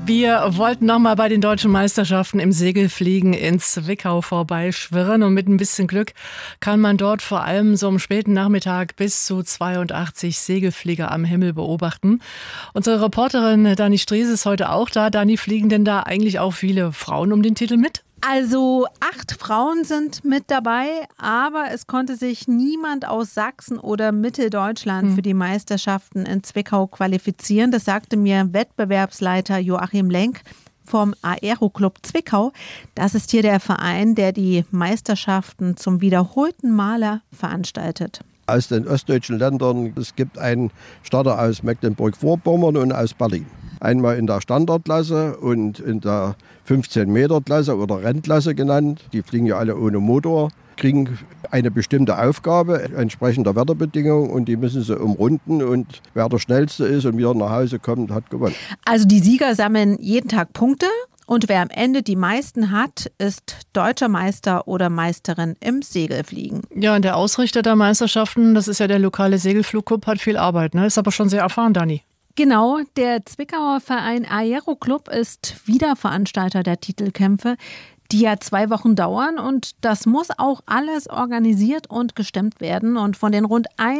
Wir wollten noch mal bei den deutschen Meisterschaften im Segelfliegen in Zwickau vorbeischwirren und mit ein bisschen Glück kann man dort vor allem so am späten Nachmittag bis zu 82 Segelflieger am Himmel beobachten. Unsere Reporterin Dani Striese ist heute auch da. Dani, fliegen denn da eigentlich auch viele Frauen um den Titel mit? Also 8 Frauen sind mit dabei, aber es konnte sich niemand aus Sachsen oder Mitteldeutschland für die Meisterschaften in Zwickau qualifizieren. Das sagte mir Wettbewerbsleiter Joachim Lenk vom Aero-Club Zwickau. Das ist hier der Verein, der die Meisterschaften zum wiederholten Male veranstaltet. Aus den ostdeutschen Ländern, es gibt einen Starter aus Mecklenburg-Vorpommern und aus Berlin. Einmal in der Standardklasse und in der 15-Meter-Klasse oder Rennklasse genannt. Die fliegen ja alle ohne Motor, kriegen eine bestimmte Aufgabe entsprechend der Wetterbedingungen und die müssen sie umrunden und wer der Schnellste ist und wieder nach Hause kommt, hat gewonnen. Also die Sieger sammeln jeden Tag Punkte und wer am Ende die meisten hat, ist deutscher Meister oder Meisterin im Segelfliegen. Ja, und der Ausrichter der Meisterschaften, das ist ja der lokale Segelflugclub, hat viel Arbeit, ne? Ist aber schon sehr erfahren, Dani. Genau, der Zwickauer Verein Aero-Club ist wieder Veranstalter der Titelkämpfe, die ja 2 Wochen dauern und das muss auch alles organisiert und gestemmt werden und von den rund